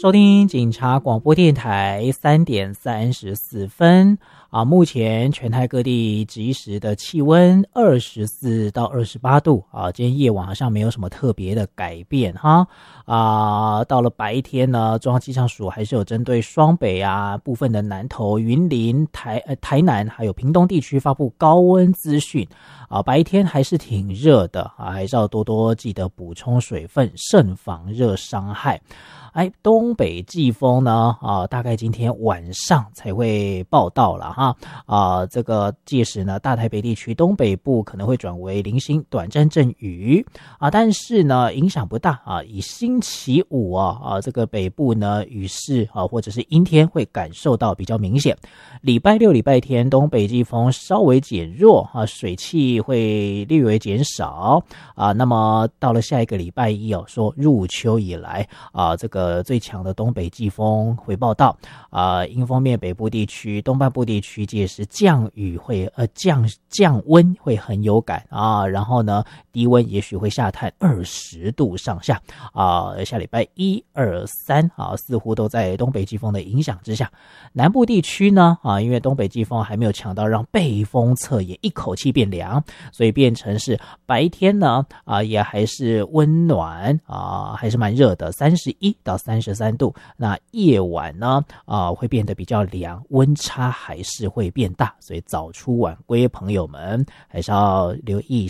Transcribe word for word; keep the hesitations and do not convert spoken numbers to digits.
收听警察广播电台三点三十四分啊，目前全台各地即时的气温二十四到二十八度啊，今天夜晚好像没有什么特别的改变哈啊，到了白天呢，中央气象署还是有针对双北啊部分的南投、云林、台呃台南还有屏东地区发布高温资讯啊，白天还是挺热的啊，还是要多多记得补充水分，慎防热伤害。哎，东北季风呢，啊，大概今天晚上才会报道了哈，啊，这个届时呢，大台北地区东北部可能会转为零星短暂阵雨啊，但是呢，影响不大啊。以星期五啊，啊，这个北部呢，雨势啊，或者是阴天会感受到比较明显。礼拜六、礼拜天，东北季风稍微减弱啊，水汽会略微减少啊。那么到了下一个礼拜一哦，说入秋以来啊，这个。呃，最强的东北季风回报到啊，迎风面北部地区、东半部地区届时降雨会呃降降温会很有感啊，然后呢低温也许会下探二十度上下啊，下礼拜一二三啊，似乎都在东北季风的影响之下。南部地区呢啊，因为东北季风还没有强到让背风侧也一口气变凉，所以变成是白天呢啊也还是温暖啊，还是蛮热的，三十一到三十三度。那夜晚呢啊会变得比较凉，温差还是会变大，所以早出晚归朋友们还是要留意